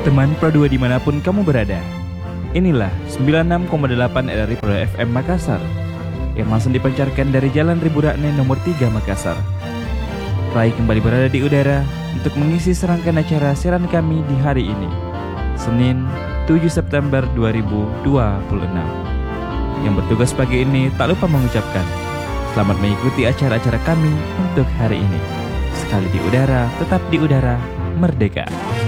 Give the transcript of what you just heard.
Teman Pro 2 dimanapun kamu berada, inilah 96,8 RRI Pro FM Makassar yang langsung dipancarkan dari Jalan Ribu Rakne nomor 3 Makassar. Rai kembali berada di udara untuk mengisi serangkaian acara siaran kami di hari ini, Senin 7 September 2026. Yang bertugas pagi ini tak lupa mengucapkan selamat mengikuti acara-acara kami untuk hari ini. Sekali di udara, tetap di udara, merdeka.